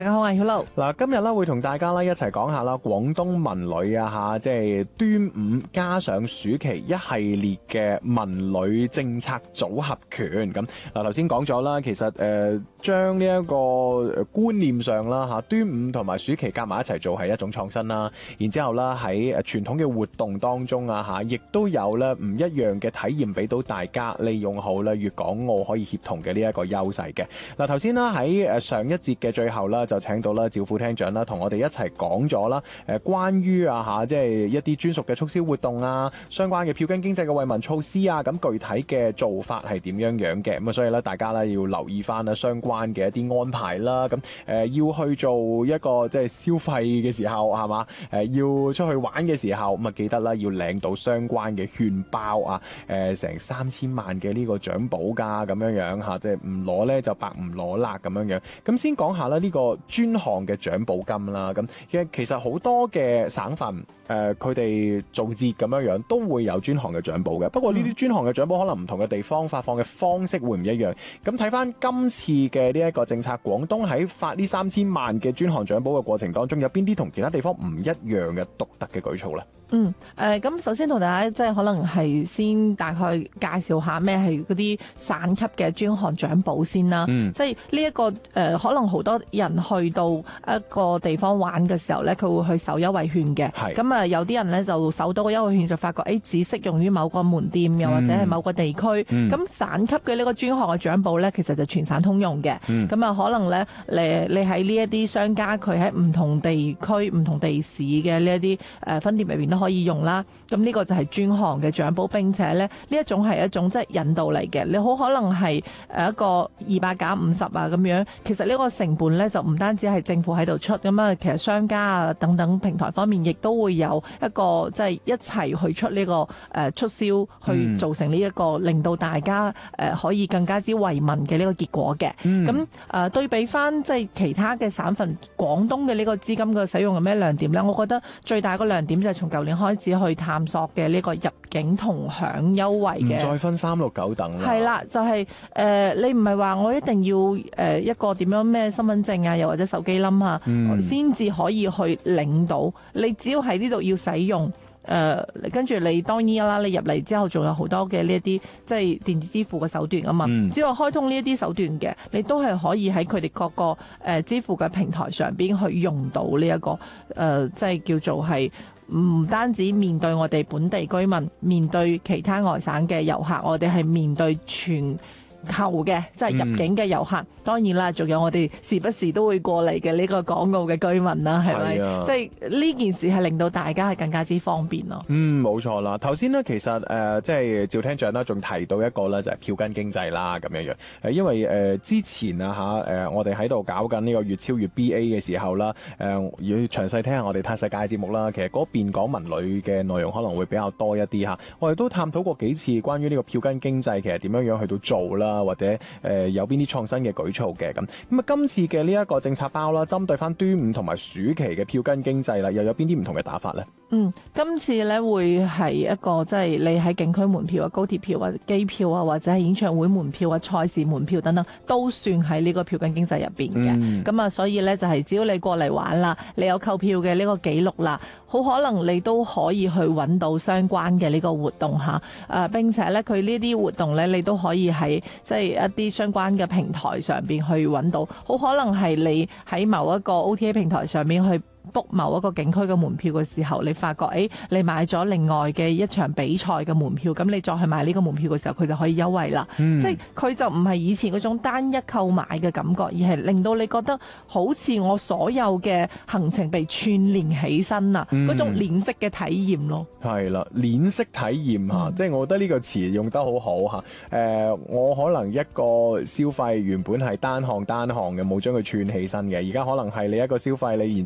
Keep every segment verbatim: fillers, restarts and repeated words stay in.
大家好，我係曉露。 嗱，今日咧會同大家咧一齊講下啦，廣東文旅啊嚇，即係端午加上暑期一系列嘅文旅政策組合拳。咁嗱，頭先講咗啦，其實誒將呢一個觀念上啦嚇，端午同埋暑期夾埋一齊做係一種創新啦。然之後啦喺誒傳統嘅活動當中啊嚇，亦都有咧唔一樣嘅體驗俾到大家，利用好咧粵港澳可以協同嘅呢一個優勢嘅。嗱，頭先啦喺誒上一節嘅最後啦，就請到啦趙副廳長啦，同我哋一齊講咗啦，誒關於啊嚇，即係一啲專屬嘅促銷活動啊，相關嘅票根經濟嘅惠民措施啊，咁具體嘅做法係點樣樣嘅，咁啊所以咧大家咧要留意翻啦相關嘅一啲安排啦，咁誒要去做一個即係消費嘅時候係嘛，誒要出去玩嘅時候咁啊記得啦要領到相關嘅券包啊，誒成三千萬嘅呢個獎保㗎咁樣樣嚇，即係唔攞咧就白唔攞啦咁樣樣，咁先講下啦呢個專項嘅獎保金啦，咁其實好多嘅省份誒佢哋做節咁樣樣都會有專項嘅獎保嘅，不過呢啲專項嘅獎保可能唔同嘅地方發放嘅方式會唔一樣。咁睇翻今次嘅呢一個政策，廣東喺發呢三千萬嘅專項獎保嘅過程當中，有邊啲同其他地方唔一樣嘅獨特嘅舉措呢？ 嗯，誒、呃，咁首先同大家即係可能係先大概介紹下咩係嗰啲省級嘅專項獎保先啦。嗯、即係呢一個誒、呃，可能好多人去到一個地方玩嘅時候咧，佢會去搜優惠券嘅。係。咁啊，有啲人咧就搜到個優惠券就發覺，誒、欸，只適用於某個門店，又或者係某個地區。咁、嗯、省級嘅呢個專項嘅獎保咧，其實就全省通用嘅。咁、嗯、啊，可能咧，你你喺呢一啲商家，佢喺唔同地區、唔同地市嘅呢一啲誒分店入邊都可以用啦，咁呢個就係專項嘅獎保，並且咧呢一種係一種即係引導嚟嘅，你好可能係誒一個二百減五十啊咁樣，其實呢個成本咧就唔單止係政府喺度出，咁啊其實商家啊等等平台方面亦都會有一個即係一齊去出呢個誒促銷，去造成呢一個令到大家誒可以更加之惠民嘅呢個結果嘅。咁誒對比翻即係其他嘅省份，廣東嘅呢個資金嘅使用有咩亮點咧？我覺得最大個亮點就係從舊年開始去探索嘅呢個入境同享優惠嘅，唔再分三六九等啦。 係啦，就係、是、誒、呃，你唔係話我一定要誒、呃、一個點樣咩身份證啊，又或者手機冧啊，先至、嗯、可以去領到。你只要喺呢度要使用誒、呃，跟住你當然啦，你入嚟之後仲有好多嘅呢一啲即係電子支付嘅手段啊嘛。嗯、只要開通呢一啲手段嘅，你都係可以喺佢哋各個誒、呃、支付嘅平台上邊去用到呢、這、一個誒、呃，即係叫做係。唔單止面對我哋本地居民，面對其他外省嘅遊客，我哋係面對全球嘅即係入境嘅遊客。嗯、當然啦，仲有我哋時不時都會過嚟嘅呢個港澳嘅居民啦，係咪？啊、即係呢件事係令到大家係更加之方便咯。 嗯，冇錯啦。頭先咧，其實誒、呃、即係趙廳長啦，仲提到一個咧就係票根經濟啦咁樣樣。誒，因為誒、呃、之前啊嚇誒、呃，我哋喺度搞緊呢個粵超越 B A 嘅時候啦，誒、呃、要詳細聽下我哋嘆世界節目啦。其實嗰邊講文旅嘅內容可能會比較多一啲嚇。我哋都探討過幾次關於呢個票根經濟其實點樣樣去到做啦。或者誒、呃、有邊啲創新嘅舉措嘅咁咁啊？今次嘅呢一個政策包啦，針對翻端午同埋暑期嘅票根經濟啦，又有邊啲唔同嘅打法呢？ 嗯，今次咧會係一個即係你喺景區門票啊、高鐵票啊、機票啊，或者係演唱會門票啊、賽事門票等等，都算喺呢個票根經濟入邊嘅。咁啊、嗯，所以咧就係只要你過嚟玩啦，你有購票嘅呢個記錄啦，好可能你都可以去揾到相關嘅呢個活動嚇。誒、呃、並且咧佢呢啲活動咧，你都可以喺即係一啲相關嘅平台上邊去揾到，好可能係你喺某一個 O T A 平台上面去book 某一個景區嘅門票嘅時候，你發覺誒、哎，你買咗另外嘅一場比賽嘅門票，咁你再去買呢個門票嘅時候，佢就可以優惠啦。嗯、即係佢就唔係以前嗰種單一購買嘅感覺，而係令到你覺得好似我所有嘅行程被串連起身啊，嗰、嗯、種鏈式嘅體驗咯。 係啦，鏈式體驗嚇，嗯、即係我覺得呢個詞用得好好嚇。誒、呃，我可能一個消費原本係單項單項嘅，冇將佢串起身嘅，而家可能係你一個消費，你然之後嗰個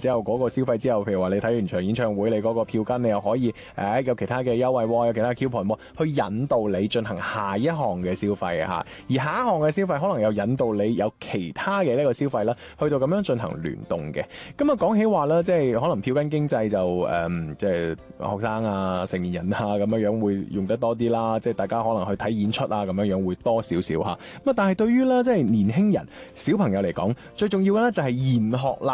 過消費之後，譬如話你睇完場演唱會，你嗰個票根你又可以誒、呃、有其他嘅優惠喎，有其他 coupon 喎，去引導你進行下一項嘅消費啊嚇。而下一項嘅消費可能又引導你有其他嘅呢個消費啦，去到咁樣進行聯動嘅。咁啊講起話啦，即係可能票根經濟就誒、嗯，即係學生啊、成年人啊咁樣樣會用得多啲啦。即係大家可能去睇演出啊咁樣樣會多少少嚇。咁啊，但係對於咧即係年輕人、小朋友嚟講，最重要嘅咧就係研學啦。